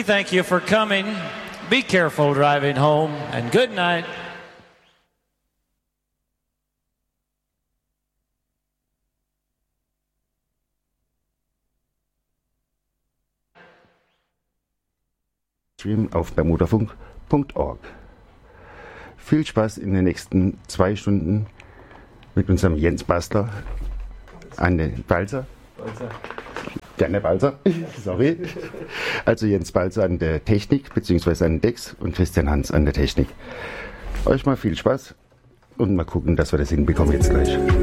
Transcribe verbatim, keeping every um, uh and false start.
We thank you for coming. Be careful driving home, and good night. Stream auf bermudafunk punkt org. Viel Spaß in den nächsten zwei Stunden mit unserem Jens Bastler an den Balzer. Balzer. Gerne Balzer, sorry. Also Jens Balzer an der Technik bzw. an den Decks und Christian Hans an der Technik. Euch mal viel Spaß und mal gucken, dass wir das hinbekommen jetzt gleich.